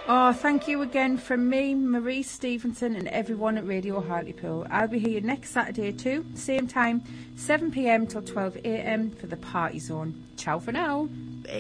Oh, thank you again from me, Marie Stevenson, and everyone at Radio Hartlepool. I'll be here next Saturday too, same time, 7 p.m. till 12 a.m. for the Party Zone. Ciao for now.